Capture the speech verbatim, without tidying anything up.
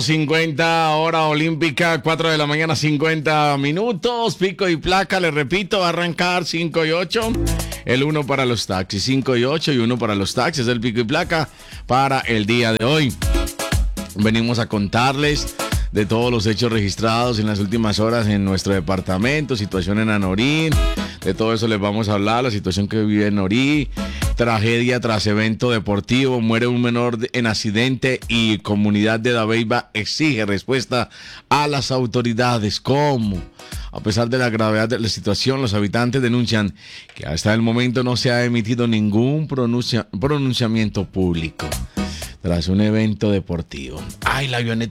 cincuenta, hora olímpica, cuatro de la mañana, cincuenta minutos, pico y placa, les repito, va a arrancar cinco y ocho, el uno para los taxis, cinco y ocho y uno para los taxis, el pico y placa para el día de hoy. Venimos a contarles de todos los hechos registrados en las últimas horas en nuestro departamento, situación en Anorí, de todo eso les vamos a hablar, la situación que vive en Anorí, tragedia tras evento deportivo, muere un menor en accidente y comunidad de Dabeiba exige respuesta a las autoridades. ¿Cómo? A pesar de la gravedad de la situación, los habitantes denuncian que hasta el momento no se ha emitido ningún pronuncia- pronunciamiento público tras un evento deportivo. Ay, la avioneta